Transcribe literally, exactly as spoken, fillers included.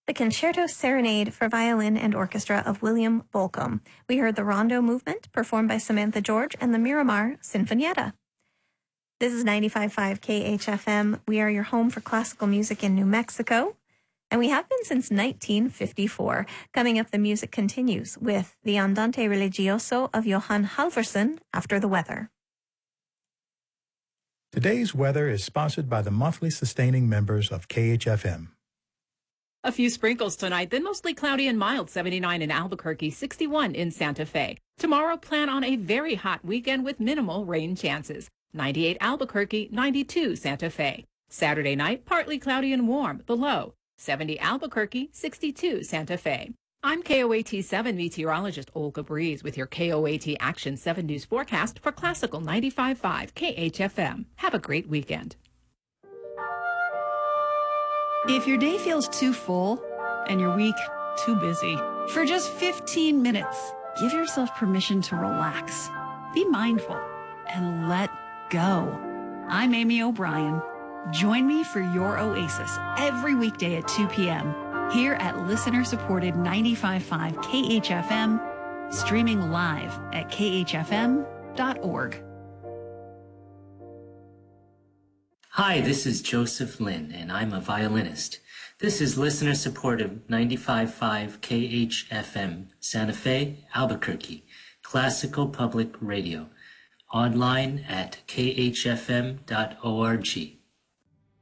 the Concerto Serenade for Violin and Orchestra of William Bolcom. We heard the Rondo Movement, performed by Samantha George, and the Miramar Sinfonietta. This is ninety-five point five K H F M. We are your home for classical music in New Mexico, and we have been since nineteen fifty-four. Coming up, the music continues with the Andante Religioso of Johann Halvorsen after the weather. Today's weather is sponsored by the monthly sustaining members of K H F M. A few sprinkles tonight, then mostly cloudy and mild, seventy-nine in Albuquerque, sixty-one in Santa Fe. Tomorrow, plan on a very hot weekend with minimal rain chances. ninety-eight Albuquerque, ninety-two Santa Fe. Saturday night, partly cloudy and warm, the low. seventy Albuquerque, sixty-two Santa Fe. I'm K O A T seven meteorologist Olga Breeze with your K O A T Action seven News forecast for Classical ninety-five point five K H F M. Have a great weekend. If your day feels too full and your week too busy, for just fifteen minutes, give yourself permission to relax. Be mindful and let go. I'm Amy O'Brien. Join me for your oasis every weekday at two p.m. here at listener-supported ninety-five point five K H F M, streaming live at K H F M dot org. Hi, this is Joseph Lin, and I'm a violinist. This is listener-supported ninety-five point five K H F M, Santa Fe, Albuquerque, Classical Public Radio. Online at K H F M dot org.